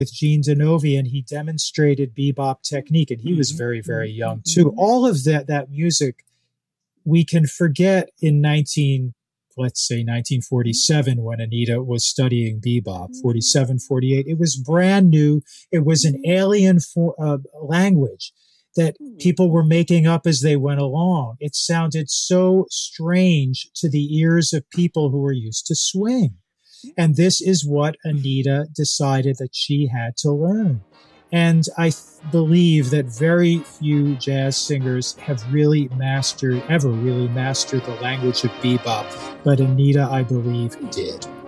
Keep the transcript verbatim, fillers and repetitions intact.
with Gene Denovi, and he demonstrated bebop technique, and he was very, very young too. All of that, that music, we can forget in nineteen, let's say nineteen forty-seven, when Anita was studying bebop, forty-seven, forty-eight. It was brand new. It was an alien for, uh, language that people were making up as they went along. It sounded so strange to the ears of people who were used to swing. And this is what Anita decided that she had to learn. And I th- believe that very few jazz singers have really mastered, ever really mastered the language of bebop. But Anita, I believe, did.